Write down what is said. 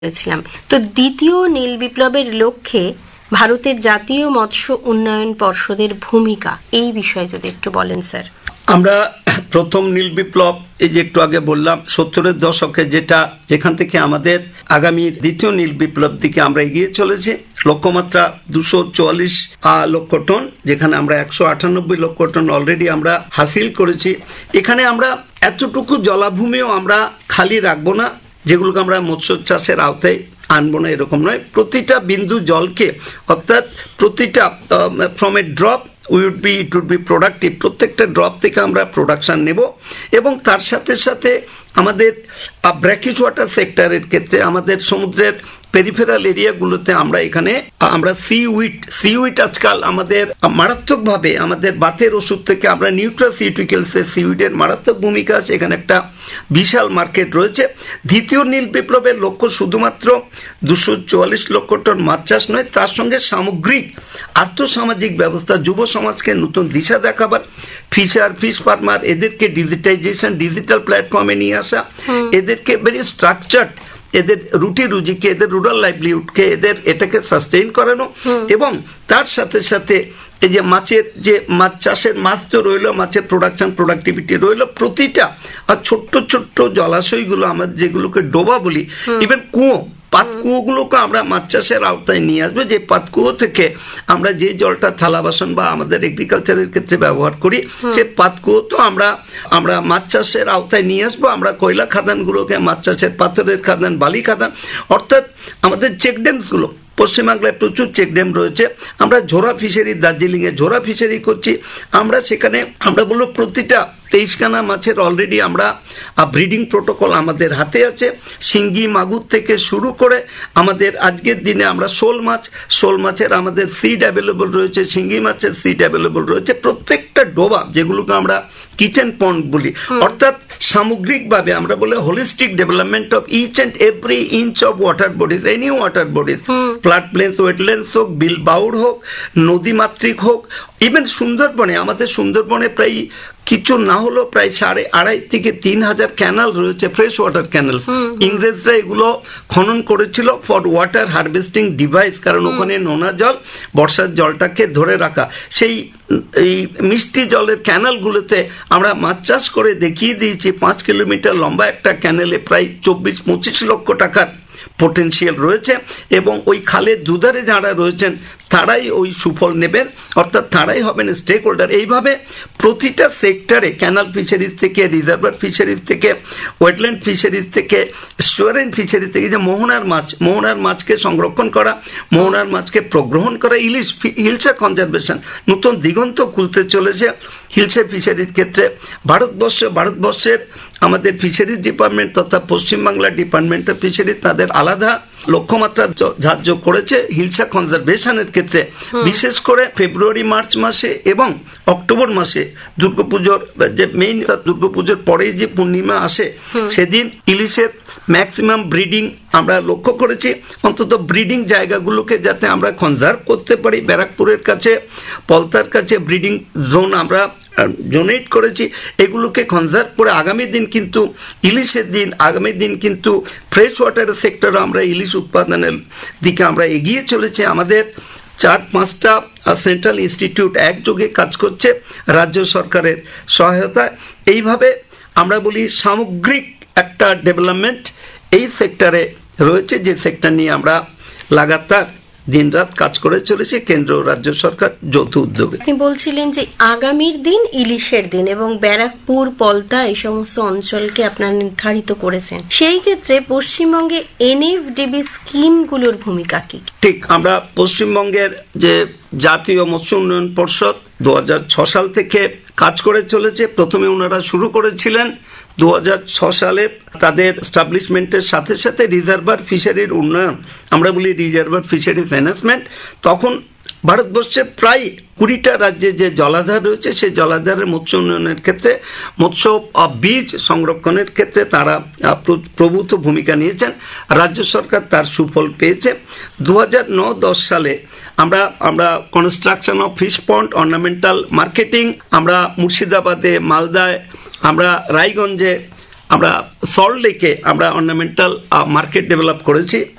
করেছিলাম। তো দ্বিতীয় নীল বিপ্লবের লক্ষ্যে ভারতের জাতীয় মৎস্য উন্নয়ন পর্ষদের ভূমিকা, এই বিষয়ে যদি একটু বলেন স্যার। আমরা প্রথম নীল বিপ্লব, এই যে একটু আগে বললাম 70-এর দশকে, যেখান থেকে আমাদের আগামী দ্বিতীয় নীল বিপ্লব দিকে আমরা এগিয়ে চলেছি। লক্ষ্যমাত্রা 244 লক্ষ টন, যেখানে আমরা 198 লক্ষ টন অলরেডি আমরা হাসিল করেছি। এখানে আমরা এতটুকু জলাভূমিও আমরা খালি রাখবো না, যেগুলোকে আমরা মৎস্য চাষের আওতায় আনবো না, এরকম নয়। প্রতিটা বিন্দু জলকে, অর্থাৎ প্রতিটা from a drop it would be productive, প্রত্যেকটা ড্রপ থেকে আমরা প্রোডাকশন নেব। এবং তার সাথে সাথে আমাদের ব্র্যাকিশ ওয়াটার সেক্টরের ক্ষেত্রে আমাদের সমুদ্রের পেরিফেরাল এরিয়াগুলোতে আমরা সিউইট আজকাল আমাদের মারাত্মকভাবে আমাদের বাতের ওষুধ থেকে আমরা নিউট্রাসিউটিক্যালসের সিউইডের মারাত্মক ভূমিকা আছে, এখানে একটা বিশাল মার্কেট রয়েছে। দ্বিতীয় নীল বিপ্লবের লক্ষ্য শুধুমাত্র 244 লক্ষ টন মাছ চাষ নয়, তার সঙ্গে সামগ্রিক আর্থসামাজিক ব্যবস্থা, যুব সমাজকে নতুন দিশা দেখাবার, ফিশ ফার্মার, এদেরকে ডিজিটাল প্ল্যাটফর্মে নিয়ে আসা, এদেরকে ভেরি স্ট্রাকচার্ড, এদের রুটি রুজিকে, এদের রুরাল লাইভলিহুডকে, এটাকে সাস্টেইন করানো। এবং তার সাথে সাথে এই যে মাছ চাষের মাছ তো রইল, মাছের প্রোডাক্টিভিটি রইল, প্রতিটা আর ছোট্ট ছোট্ট জলাশয়গুলো আমাদের যেগুলোকে ডোবা বলি, ইভেন পাতকুয়োগুলোকে আমরা মাছ চাষের আওতায় নিয়ে আসবো, যে পাতকুয়ো থেকে আমরা যে জলটা থালা বাসন বা আমাদের এগ্রিকালচারের ক্ষেত্রে ব্যবহার করি, সে পাতকুয়ো তো আমরা মাছ চাষের আওতায় নিয়ে আসবো। আমরা কয়লা খাদানগুলোকে মাছ চাষের, পাথরের খাদান, বালি খাদান, অর্থাৎ আমাদের চেকড্যামসগুলো, পশ্চিমবাংলায় প্রচুর চেকড্যাম রয়েছে। আমরা ঝোরা ফিশারি, দার্জিলিংয়ে ঝোরা ফিশারি করছি। আমরা সেখানে আমরা বলবো প্রতিটা 23খানা মাছের অলরেডি আমরা ব্রিডিং প্রোটোকল আমাদের হাতে আছে। শিঙ্গি, মাগুর থেকে শুরু করে আমাদের আজকের দিনে আমরা শোল মাছের আমাদের সিড অ্যাভেলেবল রয়েছে, শিঙ্গি মাছের সিড অ্যাভেলেবল রয়েছে। প্রত্যেকটা ডোবা, যেগুলোকে আমরা কিচেন পন্ড বলি, অর্থাৎ সামগ্রিকভাবে আমরা বলে holistic development of each and every inch of water bodies, any water bodies, flood planes, wetlands হোক, বিল বাউর হোক, নদীমাতৃক হোক, ইভেন সুন্দরবনে, আমাদের সুন্দরবনে প্রায় কিছু না হলো প্রায় 2,500 থেকে 3,000 ক্যানাল রয়েছে, ফ্রেশ ওয়াটার ক্যানাল। ইংরেজরা এগুলো খনন করেছিল ফর ওয়াটার হারভেস্টিং ডিভাইস, কারণ ওখানে নোনা জল, বর্ষার জলটাকে ধরে রাখা। এই মিষ্টি জলের ক্যানালগুলোতে আমরা মাছ চাষ করে দেখিয়ে দিয়েছি। 5 কিলোমিটার লম্বা একটা ক্যানেলে প্রায় 24-25 লক্ষ টাকার পোটেনশিয়াল রয়েছে। এবং ওই খালের দুধারে যারা রয়েছেন তারাই ওই সুফল নেবেন, অর্থাৎ তারাই হবেন স্টেক হোল্ডার। এইভাবে প্রতিটা সেক্টরে, ক্যানাল ফিশারিজ থেকে, রিজার্ভার ফিশারিজ থেকে, ওয়েটল্যান্ড ফিশারিজ থেকে, স্টোরেন ফিশারিজ থেকে, যে মোহনার মাছকে সংরক্ষণ করা, মোহনার মাছকে প্রগ্রহণ করা, হিলসা কনজারভেশন, নতুন দিগন্ত খুলতে চলেছে হিলসা ফিশারির ক্ষেত্রে। ভারতবর্ষের আমাদের ফিশারিজ ডিপার্টমেন্ট তথা পশ্চিমবাংলা ডিপার্টমেন্ট অফ ফিশারিজ তাদের আলাদা লক্ষ্যমাত্রা ধার্য করেছে হিলসা কনজারভেশনের ক্ষেত্রে। বিশেষ করে ফেব্রুয়ারি মার্চ মাসে এবং অক্টোবর মাসে দুর্গাপুজোর যে মেইন, দুর্গাপুজোর পরে যে পূর্ণিমা আসে, সেদিন ইলিশের ম্যাক্সিমাম ব্রিডিং আমরা লক্ষ্য করেছি। অন্তত ব্রিডিং জায়গাগুলোকে যাতে আমরা কনজার্ভ করতে পারি, ব্যারাকপুরের কাছে, পলতার কাছে ব্রিডিং জোন আমরা ডোনেট করেছি, এগুলোকে কনজার্ভ করে আগামী দিন কিন্তু ফ্রেশ ওয়াটার সেক্টরে আমরা ইলিশ উৎপাদনের দিকে আমরা এগিয়ে চলেছি। আমাদের 4-5টা সেন্ট্রাল ইনস্টিটিউট একযোগে কাজ করছে রাজ্য সরকারের সহায়তায়। এইভাবে আমরা বলি সামগ্রিক একটা ডেভেলপমেন্ট এই সেক্টরে রয়েছে, যে সেক্টর নিয়ে আমরা লাগাতার দিনরাত কাজ করে চলেছে কেন্দ্র ও রাজ্য সরকার যৌথ উদ্যোগে। আপনি বলছিলেন যে আগামীর দিন ইলিশের দিন, এবং ব্যারাকপুর, পলতা এই সমস্ত অঞ্চলকে আপনারা নির্ধারিত করেছেন। সেই ক্ষেত্রে পশ্চিমবঙ্গে এনএফডিবি স্কিমগুলোর ভূমিকা কি? ঠিক, আমরা পশ্চিমবঙ্গের যে জাতীয় মৎস্য উন্নয়ন পর্ষদ 2006 সাল থেকে কাজ করে চলেছে। প্রথমে ওনারা শুরু করেছিলেন 2006 সালে তাদের এস্টাবলিশমেন্টের সাথে সাথে রিজার্ভার ফিশারির উন্নয়ন, আমরা বলি রিজার্ভার ফিশারিজ এনহ্যান্সমেন্ট। তখন ভারতবর্ষে প্রায় 20টা রাজ্যে যে জলাধার রয়েছে, সেই জলাধারের মৎস্য উন্নয়নের ক্ষেত্রে, মৎস্য বীজ সংরক্ষণের ক্ষেত্রে তারা প্রভূত ভূমিকা নিয়েছেন। রাজ্য সরকার তার সুফল পেয়েছে। 2009-10 সালে আমরা construction of fish pond, ornamental marketing, আমরা মুর্শিদাবাদে, মালদায়, আমরা রায়গঞ্জে আমরা সল্ট লেকে আমরা অর্নামেন্টাল মার্কেট ডেভেলপ করেছি।